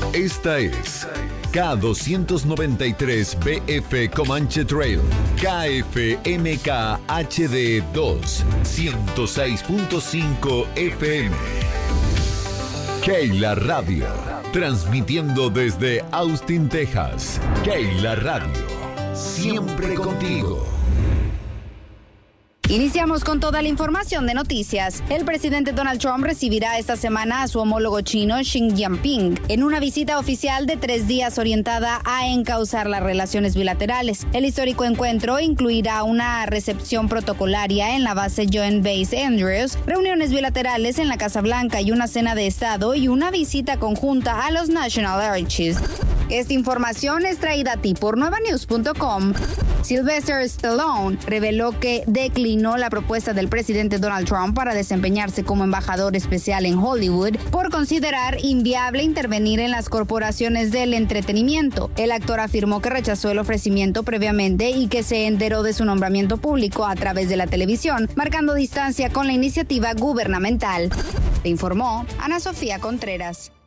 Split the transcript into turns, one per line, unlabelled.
Esta es K293BF Comanche Trail, KFMK HD 2, 106.5 FM. Keila Radio, transmitiendo desde Austin, Texas. Keila Radio, siempre contigo.
Iniciamos con toda la información de noticias. El presidente Donald Trump recibirá esta semana a su homólogo chino Xi Jinping en una visita oficial de 3 días orientada a encauzar las relaciones bilaterales. El histórico encuentro incluirá una recepción protocolaria en la base Joint Base Andrews, reuniones bilaterales en la Casa Blanca y una cena de Estado y una visita conjunta a los National Archives. Esta información es traída a ti por nuevanews.com. Sylvester Stallone reveló que declinó la propuesta del presidente Donald Trump para desempeñarse como embajador especial en Hollywood por considerar inviable intervenir en las corporaciones del entretenimiento. El actor afirmó que rechazó el ofrecimiento previamente y que se enteró de su nombramiento público a través de la televisión, marcando distancia con la iniciativa gubernamental. Te informó Ana Sofía Contreras.